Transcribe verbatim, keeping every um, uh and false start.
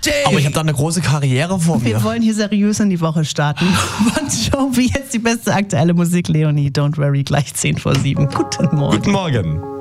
Aber ich habe da eine große Karriere vor mir. Wir wollen hier seriös in die Woche starten. Bon Jovi, jetzt die beste aktuelle Musik. Leonie, Don't Worry, gleich zehn vor sieben. Guten Morgen. Guten Morgen.